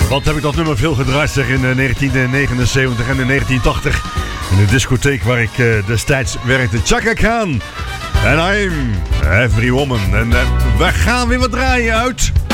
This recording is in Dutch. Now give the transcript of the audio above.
Wat heb ik dat nummer veel gedraaid zeg in 1979 en in 1980. In de discotheek waar ik destijds werkte. Chaka Khan. En I'm Every Woman. En we gaan weer wat draaien uit